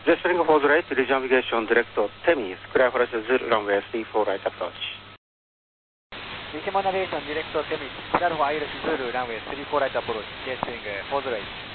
Gesturing for the right, navigation director Temi, square for Zulu runway 34 right approach. 西モナビゲーションディレクトテミス、クラルファイルズールランウェイ34ライトアプローチ、ゲスティング、フォーズレイ。